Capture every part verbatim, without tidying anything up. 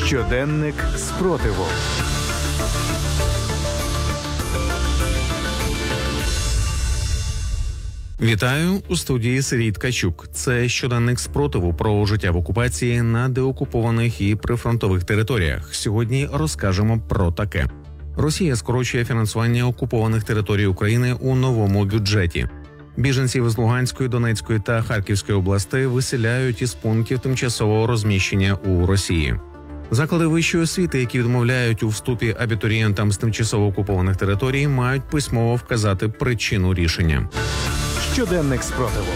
Щоденник спротиву. Вітаю, у студії Сергій Ткачук. Це щоденник спротиву про життя в окупації на деокупованих і прифронтових територіях. Сьогодні розкажемо про таке. Росія скорочує фінансування окупованих територій України у новому бюджеті. Біженців з Луганської, Донецької та Харківської областей виселяють із пунктів тимчасового розміщення у Росії. Заклади вищої освіти, які відмовляють у вступі абітурієнтам з тимчасово окупованих територій, мають письмово вказати причину рішення. Щоденник спротиву.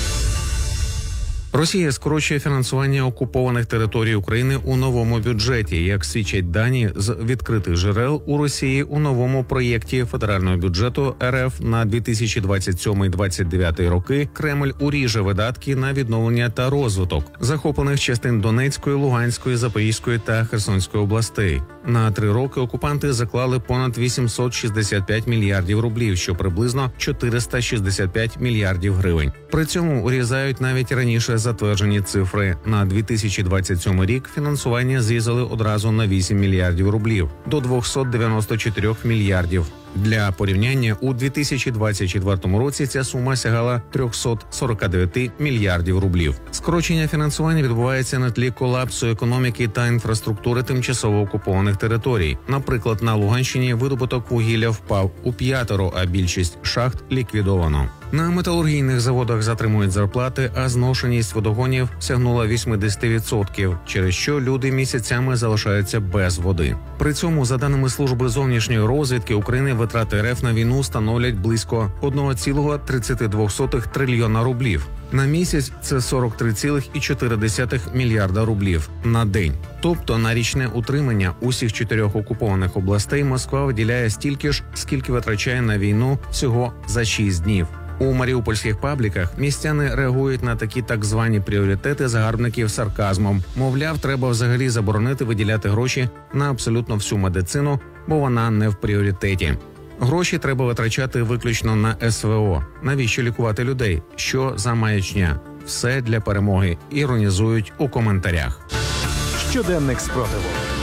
Росія скорочує фінансування окупованих територій України у новому бюджеті. Як свідчать дані з відкритих джерел, у Росії у новому проєкті федерального бюджету РФ на дві тисячі двадцять сьомий - двадцять дев'ятий роки Кремль уріже видатки на відновлення та розвиток захоплених частин Донецької, Луганської, Запорізької та Херсонської областей. На три роки окупанти заклали понад вісімсот шістдесят п'ять мільярдів рублів, що приблизно чотириста шістдесят п'ять мільярдів гривень. При цьому урізають навіть раніше затверджені цифри. На дві тисячі двадцять сьомий рік фінансування зрізали одразу на вісім мільярдів рублів до двохсот дев'яноста чотирьох мільярдів. Для порівняння, у дві тисячі двадцять четвертому році ця сума сягала трьохсот сорока дев'яти мільярдів рублів. Скорочення фінансування відбувається на тлі колапсу економіки та інфраструктури тимчасово окупованих територій. Наприклад, на Луганщині видобуток вугілля впав у п'ятеро, а більшість шахт ліквідовано. На металургійних заводах затримують зарплати, а зношеність водогонів сягнула вісімдесят відсотків, через що люди місяцями залишаються без води. При цьому, за даними Служби зовнішньої розвідки України, витрати РФ на війну становлять близько одного цілого тридцять дві сотих трильйона рублів. На місяць це сорок три цілих чотири десятих мільярда рублів на день. Тобто на річне утримання усіх чотирьох окупованих областей Москва виділяє стільки ж, скільки витрачає на війну всього за шість днів. У маріупольських пабліках містяни реагують на такі так звані пріоритети загарбників сарказмом. Мовляв, треба взагалі заборонити виділяти гроші на абсолютно всю медицину, бо вона не в пріоритеті. Гроші треба витрачати виключно на ес ве о. Навіщо лікувати людей? Що за маячня? Все для перемоги. Іронізують у коментарях. Щоденник спротиву.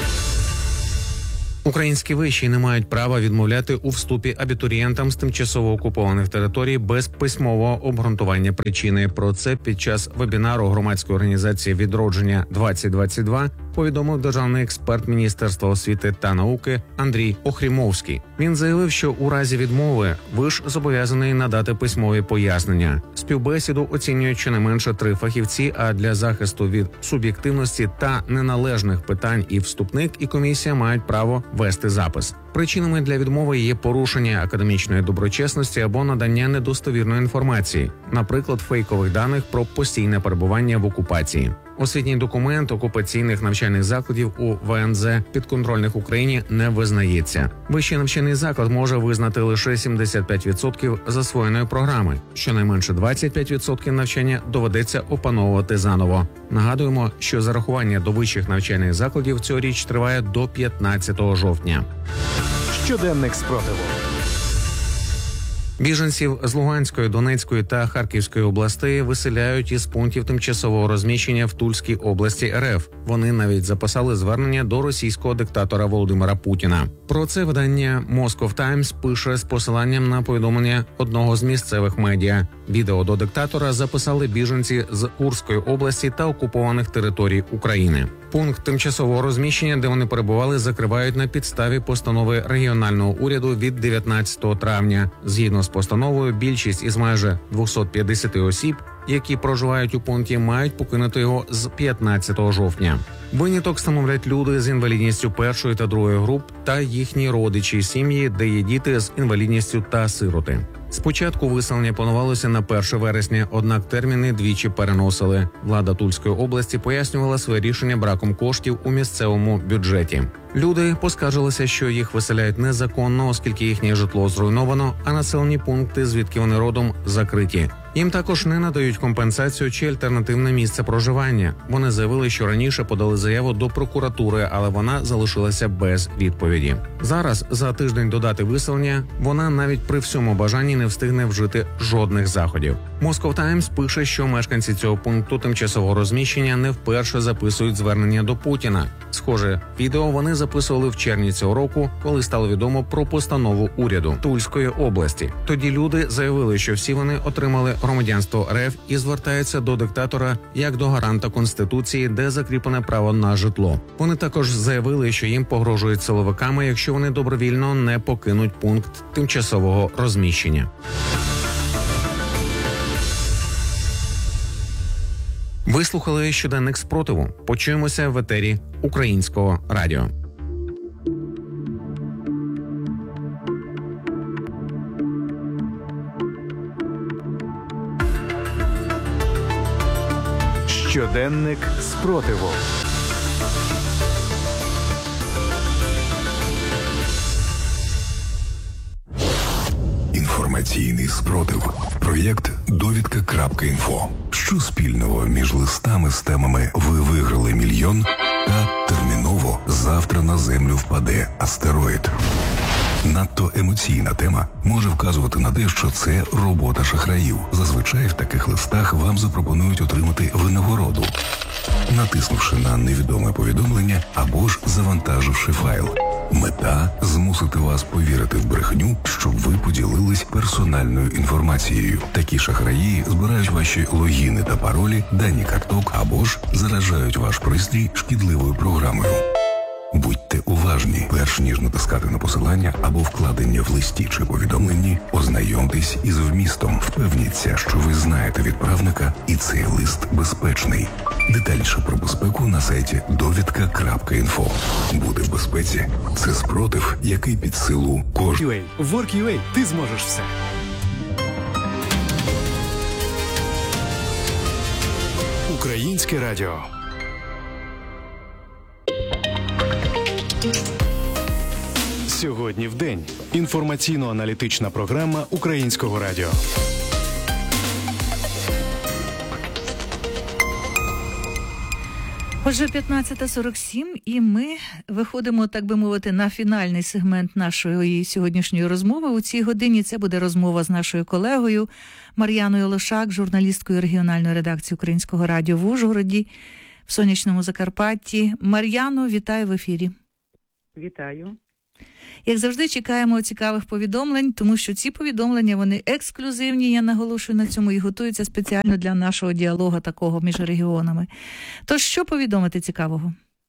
Українські виші не мають права відмовляти у вступі абітурієнтам з тимчасово окупованих територій без письмового обґрунтування причини. Про це під час вебінару громадської організації «Відродження двадцять двадцять два» повідомив державний експерт Міністерства освіти та науки Андрій Охрімовський. Він заявив, що у разі відмови виш зобов'язаний надати письмові пояснення. Співбесіду оцінюють щонайменше три фахівці, а для захисту від суб'єктивності та неналежних питань і вступник, і комісія мають право вести запис. Причинами для відмови є порушення академічної доброчесності або надання недостовірної інформації, наприклад, фейкових даних про постійне перебування в окупації. Освітній документ окупаційних навчальних закладів у ве ен зет підконтрольних Україні не визнається. Вищий навчальний заклад може визнати лише сімдесят п'ять відсотків засвоєної програми. Щонайменше двадцять п'ять відсотків навчання доведеться опановувати заново. Нагадуємо, що зарахування до вищих навчальних закладів цьогоріч триває до п'ятнадцятого жовтня. Щоденник спротиву. Біженців з Луганської, Донецької та Харківської областей виселяють із пунктів тимчасового розміщення в Тульській області РФ. Вони навіть записали звернення до російського диктатора Володимира Путіна. Про це видання Moscow Times пише з посиланням на повідомлення одного з місцевих медіа. Відео до диктатора записали біженці з Курської області та окупованих територій України. Пункт тимчасового розміщення, де вони перебували, закривають на підставі постанови регіонального уряду від дев'ятнадцятого травня. Згідно з постановою, більшість із майже двохсот п'ятдесят осіб, які проживають у пункті, мають покинути його з п'ятнадцятого жовтня. Виняток становлять люди з інвалідністю першої та другої груп та їхні родичі, сім'ї, де є діти з інвалідністю та сироти. Спочатку виселення планувалося на перше вересня, однак терміни двічі переносили. Влада Тульської області пояснювала своє рішення браком коштів у місцевому бюджеті. Люди поскаржилися, що їх виселяють незаконно, оскільки їхнє житло зруйновано, а населені пункти, звідки вони родом, закриті. Їм також не надають компенсацію чи альтернативне місце проживання. Вони заявили, що раніше подали заяву до прокуратури, але вона залишилася без відповіді. Зараз, за тиждень до дати виселення, вона навіть при всьому бажанні не встигне вжити жодних заходів. Moscow Times пише, що мешканці цього пункту тимчасового розміщення не вперше записують звернення до Путіна. Схоже, відео вони записували в червні цього року, коли стало відомо про постанову уряду Тульської області. Тоді люди заявили, що всі вони отримали громадянство РФ і звертаються до диктатора як до гаранта Конституції, де закріплене право на житло. Вони також заявили, що їм погрожують силовиками, якщо вони добровільно не покинуть пункт тимчасового розміщення. Ви слухали щоденник спротиву. Почуємося в етері Українського радіо. Щоденник спротиву. Інформаційний спротив. Проєкт довідка.інфо. Що спільного між листами з темами «Ви виграли мільйон» та «Терміново завтра на землю впаде астероїд». Надто емоційна тема може вказувати на те, що це робота шахраїв. Зазвичай в таких листах вам запропонують отримати винагороду, натиснувши на невідоме повідомлення або ж завантаживши файл. Мета – змусити вас повірити в брехню, щоб ви поділились персональною інформацією. Такі шахраї збирають ваші логіни та паролі, дані карток або ж заражають ваш пристрій шкідливою програмою. Будьте уважні, перш ніж натискати на посилання або вкладення в листі чи повідомленні, ознайомтесь із вмістом, впевніться, що ви знаєте відправника і цей лист безпечний. Детальніше про безпеку на сайті довідка.інфо. Бути в безпеці – це спротив, який під силу кожного. Work.ua. В Work.ua ти зможеш все. Українське радіо. Сьогодні в день. Інформаційно-аналітична програма Українського радіо. Отже, п'ятнадцята сорок сім, і ми виходимо, так би мовити, на фінальний сегмент нашої сьогоднішньої розмови. У цій годині це буде розмова з нашою колегою Мар'яною Лошак, журналісткою регіональної редакції Українського радіо в Ужгороді, в сонячному Закарпатті. Мар'яно, вітаю в ефірі. Вітаю. Як завжди, чекаємо цікавих повідомлень, тому що ці повідомлення, вони ексклюзивні, я наголошую на цьому, і готуються спеціально для нашого діалогу такого між регіонами. Тож, що повідомити цікавого?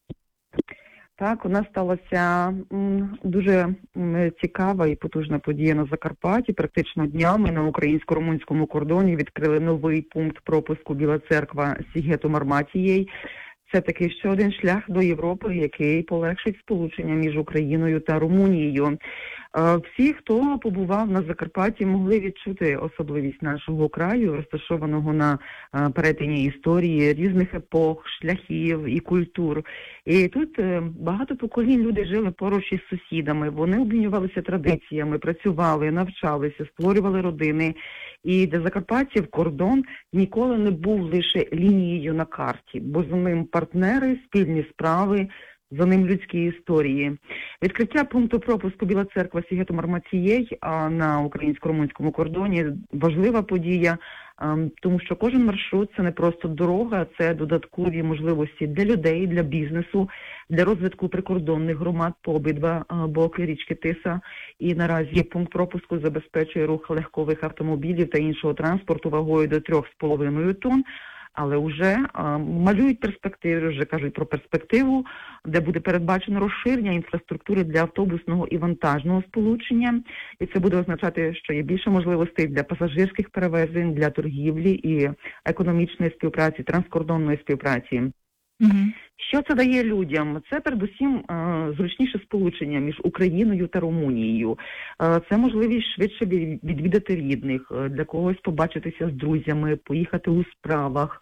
Так, у нас сталася м, дуже м, цікава і потужна подія на Закарпатті. Практично днями на українсько-румунському кордоні відкрили новий пункт пропуску Біла Церква Сігету Марматієй. Це такий ще один шлях до Європи, який полегшить сполучення між Україною та Румунією. Всі, хто побував на Закарпатті, могли відчути особливість нашого краю, розташованого на перетині історії різних епох, шляхів і культур. І тут багато поколінь люди жили поруч із сусідами, вони обмінювалися традиціями, працювали, навчалися, створювали родини. І для закарпатців кордон ніколи не був лише лінією на карті, бо за ним партнери, спільні справи, за ним людські історії. Відкриття пункту пропуску Біла Церква Сігету Марматієй на українсько-румунському кордоні – важлива подія, тому що кожен маршрут – це не просто дорога, це додаткові можливості для людей, для бізнесу, для розвитку прикордонних громад по обидва боки річки Тиса. І наразі пункт пропуску забезпечує рух легкових автомобілів та іншого транспорту вагою до три з половиною тонн. Але вже а, малюють перспективи, вже кажуть про перспективу, де буде передбачено розширення інфраструктури для автобусного і вантажного сполучення. І це буде означати, що є більше можливостей для пасажирських перевезень, для торгівлі і економічної співпраці, транскордонної співпраці. Угу. Що це дає людям? Це передусім зручніше сполучення між Україною та Румунією. Це можливість швидше відвідати рідних, для когось побачитися з друзями, поїхати у справах.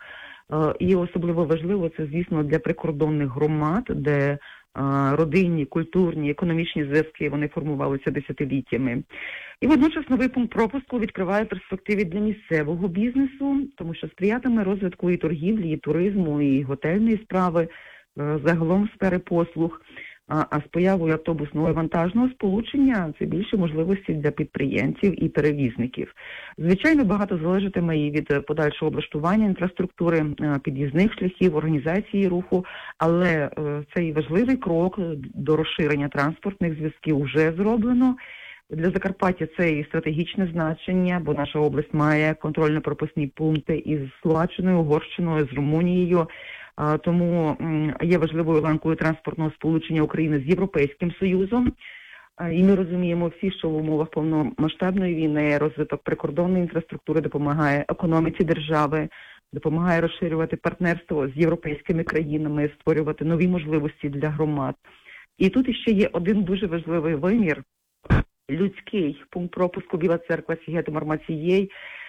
І особливо важливо це, звісно, для прикордонних громад, де родинні, культурні, економічні зв'язки, вони формувалися десятиліттями. І водночас новий пункт пропуску відкриває перспективи для місцевого бізнесу, тому що сприятиме розвитку і торгівлі, і туризму, і готельної справи, загалом сфери послуг. А, а з появою автобусного і вантажного сполучення це більше можливості для підприємців і перевізників. Звичайно, багато залежатиме і від подальшого облаштування інфраструктури, під'їзних шляхів, організації руху, але цей важливий крок до розширення транспортних зв'язків вже зроблено. Для Закарпаття це і стратегічне значення, бо наша область має контрольно-пропускні пункти із Словаччиною, Угорщиною, з Румунією. Тому є важливою ланкою транспортного сполучення України з Європейським Союзом. І ми розуміємо всі, що в умовах повномасштабної війни розвиток прикордонної інфраструктури допомагає економіці держави, допомагає розширювати партнерство з європейськими країнами, створювати нові можливості для громад. І тут іще є один дуже важливий вимір – людський. Пункт пропуску Біла Церква Сігету Мармацієй.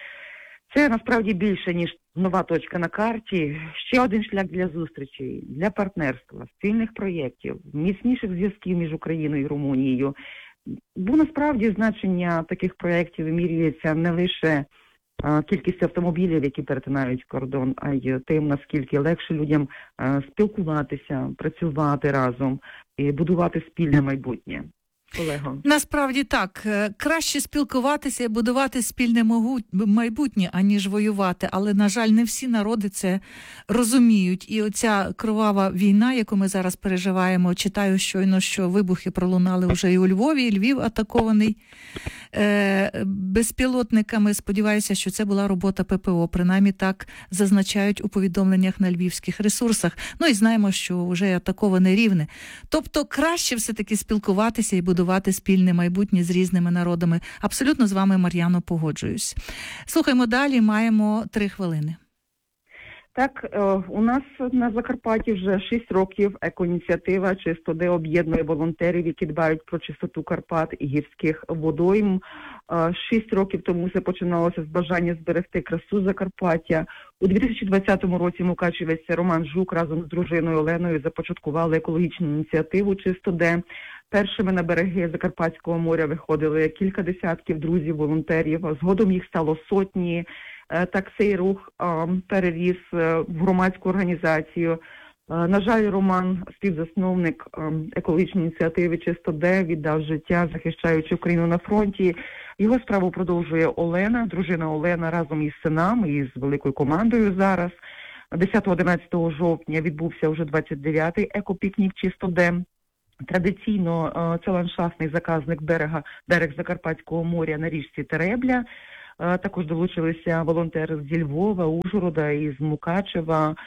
Це насправді більше, ніж нова точка на карті. Ще один шлях для зустрічей, для партнерства, спільних проєктів, міцніших зв'язків між Україною і Румунією. Бо насправді значення таких проєктів вимірюється не лише а, кількістю автомобілів, які перетинають кордон, а й тим, наскільки легше людям а, спілкуватися, працювати разом і будувати спільне майбутнє. Олего. Насправді так. Краще спілкуватися і будувати спільне майбутнє, аніж воювати. Але, на жаль, не всі народи це розуміють. І оця кровава війна, яку ми зараз переживаємо, читаю щойно, що вибухи пролунали вже і у Львові, і Львів атакований е- безпілотниками. Сподіваюся, що це була робота ППО. Принаймні так зазначають у повідомленнях на львівських ресурсах. Ну і знаємо, що вже атаковане Рівне. Тобто краще все-таки спілкуватися і будувати спільне майбутнє з різними народами. Абсолютно з вами, Мар'яно, погоджуюсь. Слухаймо далі, маємо три хвилини. Так, у нас на Закарпатті вже шість років екоініціатива «Чистоде» об'єднує волонтерів, які дбають про чистоту Карпат і гірських водойм. Шість років тому це починалося з бажання зберегти красу Закарпаття. У дві тисячі двадцятому році мукачевець Роман Жук разом з дружиною Оленою започаткували екологічну ініціативу «Чистоде». Першими на береги Закарпатського моря виходили кілька десятків друзів, волонтерів. Згодом їх стало сотні. Так цей рух переріс в громадську організацію. На жаль, Роман, співзасновник екологічної ініціативи «Чистоде», віддав життя, захищаючи Україну на фронті. Його справу продовжує Олена, дружина Олена разом із синами і з великою командою зараз. десятого-одинадцятого жовтня відбувся вже двадцять дев'ятий екопікнік «Чистоде». Традиційно це ландшафтний заказник берега, берег Закарпатського моря на річці Теребля. Також долучилися волонтери зі Львова, Ужгорода і з Мукачева.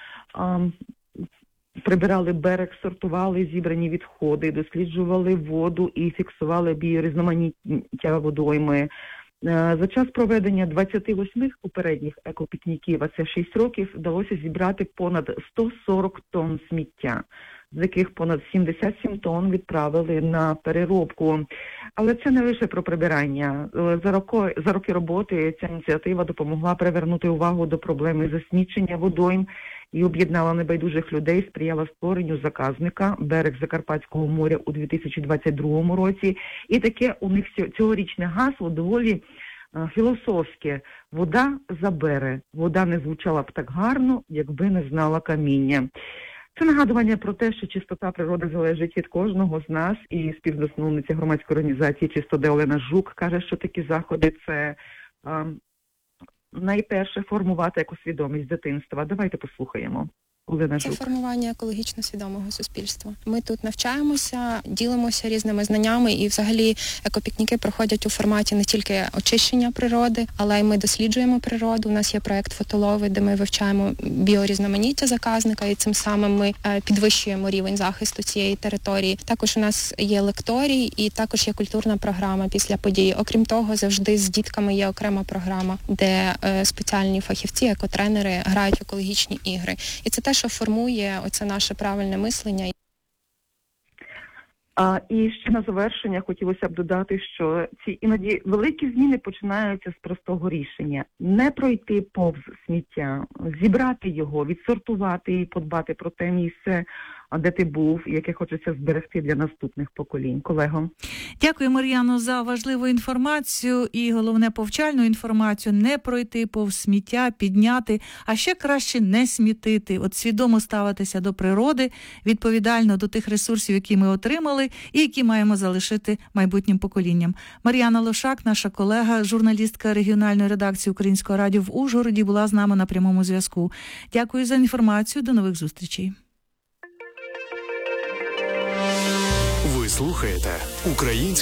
Прибирали берег, сортували зібрані відходи, досліджували воду і фіксували біорізноманіття водойми. За час проведення двадцяти восьми попередніх екопікніків, а це шість років, вдалося зібрати понад сто сорок тонн сміття, з яких понад сімдесят сім тонн відправили на переробку. Але це не лише про прибирання. За роки, за роки роботи ця ініціатива допомогла привернути увагу до проблеми засмічення водойм і об'єднала небайдужих людей, сприяла створенню заказника «Берег Закарпатського моря» у дві тисячі двадцять другому році. І таке у них цьогорічне гасло доволі філософське. Вода забере. Вода не звучала б так гарно, якби не знала каміння. Це нагадування про те, що чистота природи залежить від кожного з нас, і співзасновниця громадської організації «Чистоде» Олена Жук каже, що такі заходи – це а, найперше формувати екосвідомість дитинства. Давайте послухаємо. Олена Це Жук. формування екологічно свідомого суспільства. Ми тут навчаємося, ділимося різними знаннями, і взагалі екопікніки проходять у форматі не тільки очищення природи, але й ми досліджуємо природу. У нас є проект «Фотолови», де ми вивчаємо біорізноманіття заказника, і цим самим ми підвищуємо рівень захисту цієї території. Також у нас є лекторій і також є культурна програма після події. Окрім того, завжди з дітками є окрема програма, де спеціальні фахівці, екотренери грають в екологічні ігри. І це теж що формує оце наше правильне мислення. А, і ще на завершення хотілося б додати, що ці іноді великі зміни починаються з простого рішення. Не пройти повз сміття, зібрати його, відсортувати і подбати про те місце, а де ти був, і яке хочеться зберегти для наступних поколінь. Колего. Дякую, Мар'яно, за важливу інформацію і, головне, повчальну інформацію. Не пройти повз сміття, підняти, а ще краще не смітити. От свідомо ставитися до природи, відповідально до тих ресурсів, які ми отримали і які маємо залишити майбутнім поколінням. Мар'яна Лошак, наша колега, журналістка регіональної редакції Українського радіо в Ужгороді, була з нами на прямому зв'язку. Дякую за інформацію. До нових зустрічей. Ви слухаєте Українське